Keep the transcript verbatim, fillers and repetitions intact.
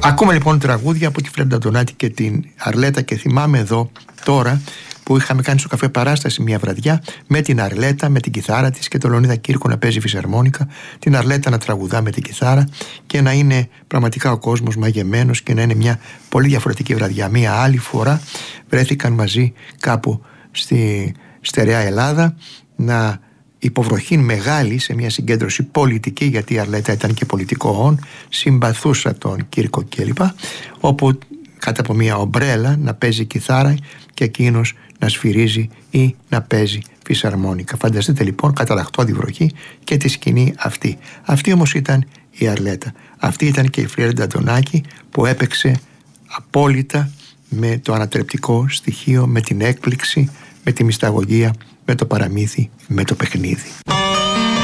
Ακούμε λοιπόν τραγούδια από τη Φλέβα Αντωνάκη και την Αρλέτα, και θυμάμαι εδώ τώρα που είχαμε κάνει στο καφέ παράσταση μια βραδιά με την Αρλέτα, με την κιθάρα της και τον Λεωνίδα Κύρκο να παίζει φυσαρμόνικα, την Αρλέτα να τραγουδά με την κιθάρα και να είναι πραγματικά ο κόσμος μαγεμένος και να είναι μια πολύ διαφορετική βραδιά. Μια άλλη φορά βρέθηκαν μαζί κάπου στη στερεά Ελλάδα να υποβροχήν μεγάλη σε μια συγκέντρωση πολιτική, γιατί η Αρλέτα ήταν και πολιτικό, συμπαθούσα τον Κύρκο κλπ, όπου κάτω από μια ομπρέλα να παίζει κιθάρα και εκείνος να σφυρίζει ή να παίζει φυσαρμόνικα. Φανταστείτε λοιπόν καταραχτώδη βροχή και τη σκηνή αυτή. Αυτή όμως ήταν η Αρλέτα. Αυτή ήταν και η Φλέβα Αντωνάκη που έπαιξε απόλυτα με το ανατρεπτικό στοιχείο, με την έκπληξη, με τη μυσταγωγία, με το παραμύθι, με το παιχνίδι.